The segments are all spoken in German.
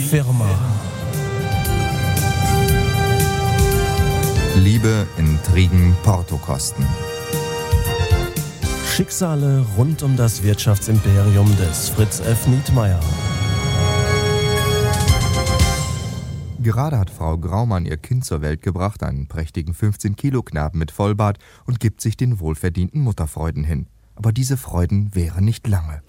Firma. Liebe, Intrigen, Portokosten. Schicksale rund um das Wirtschaftsimperium des Fritz F. Nietmeyer. Gerade hat Frau Graumann ihr Kind zur Welt gebracht, einen prächtigen 15-Kilo-Knaben mit Vollbart, und gibt sich den wohlverdienten Mutterfreuden hin. Aber diese Freuden wären nicht lange.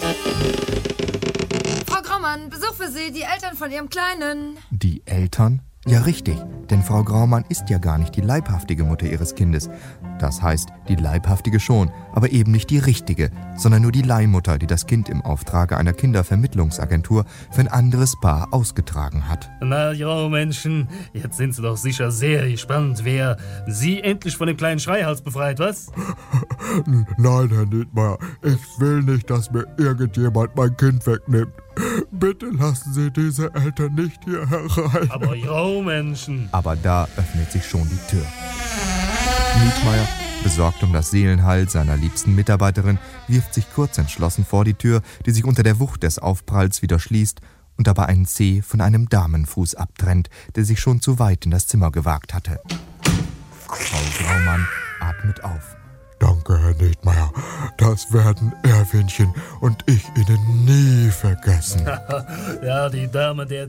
Frau Graumann, Besuch für Sie, die Eltern von Ihrem Kleinen. Die Eltern? Ja, richtig, denn Frau Graumann ist ja gar nicht die leibhaftige Mutter ihres Kindes. Das heißt, die leibhaftige schon, aber eben nicht die richtige, sondern nur die Leihmutter, die das Kind im Auftrage einer Kindervermittlungsagentur für ein anderes Paar ausgetragen hat. Na ja, Menschen, jetzt sind Sie doch sicher sehr gespannt, wer Sie endlich von dem kleinen Schreihals befreit, was? Nein, Herr Nietmeyer, ich will nicht, dass mir irgendjemand mein Kind wegnimmt. Bitte lassen Sie diese Eltern nicht hier herein. Aber ja, Menschen. Aber da öffnet sich schon die Tür. Nietmeyer, besorgt um das Seelenheil seiner liebsten Mitarbeiterin, wirft sich kurzentschlossen vor die Tür, die sich unter der Wucht des Aufpralls wieder schließt und dabei einen Zeh von einem Damenfuß abtrennt, der sich schon zu weit in das Zimmer gewagt hatte. Frau Graumann atmet auf. Danke, Herr Nietmeyer. Das werden Erwinchen und ich Ihnen nie vergessen. Ja, die Dame, der